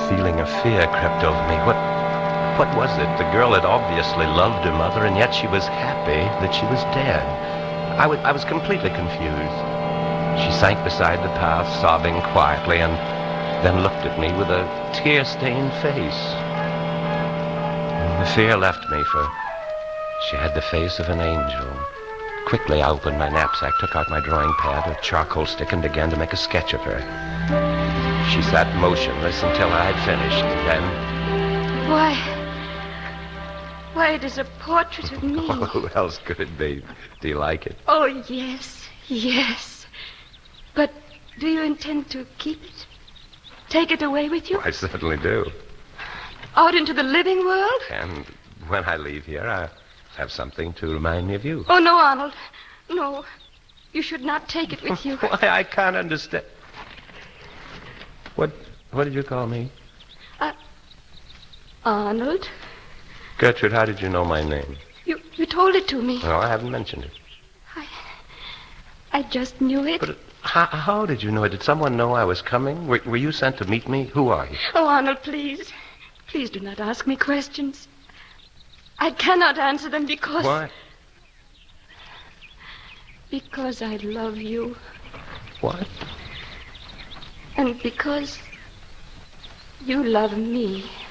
feeling of fear crept over me. What was it? The girl had obviously loved her mother, and yet she was happy that she was dead. I was completely confused. She sank beside the path, sobbing quietly, and then looked at me with a tear-stained face. And the fear left me, for she had the face of an angel. Quickly, I opened my knapsack, took out my drawing pad, a charcoal stick, and began to make a sketch of her. She sat motionless until I had finished, and then... Why, it is a portrait of me. Oh, who else could it be? Do you like it? Oh, yes. But do you intend to keep it? Take it away with you? I certainly do. Out into the living world? And when I leave here, I'll have something to remind me of you. Oh, no, Arnold. No. You should not take it with you. Why, I can't understand. What did you call me? Arnold. Gertrude, how did you know my name? You told it to me. No, I haven't mentioned it. I just knew it. But how did you know it? Did someone know I was coming? Were you sent to meet me? Who are you? Oh, Arnold, please. Please do not ask me questions. I cannot answer them because... Why? Because I love you. What? And because you love me.